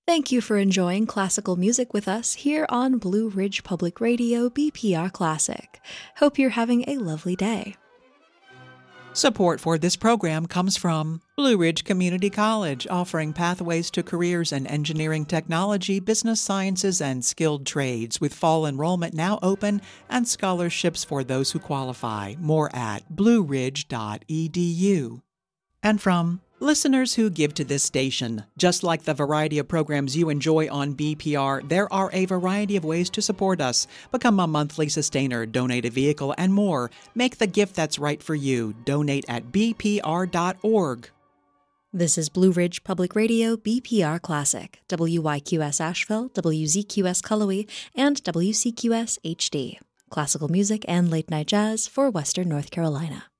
Thank you for enjoying classical music with us here on Blue Ridge Public Radio BPR Classic. Hope you're having a lovely day. Support for this program comes from Blue Ridge Community College, offering pathways to careers in engineering technology, business sciences, and skilled trades, with fall enrollment now open and scholarships for those who qualify. More at blueridge.edu. And from listeners who give to this station. Just like the variety of programs you enjoy on BPR, there are a variety of ways to support us. Become a monthly sustainer, donate a vehicle, and more. Make the gift that's right for you. Donate at bpr.org. This is Blue Ridge Public Radio BPR Classic, WYQS Asheville, WZQS Cullowhee, and WCQS HD. Classical music and late-night jazz for Western North Carolina.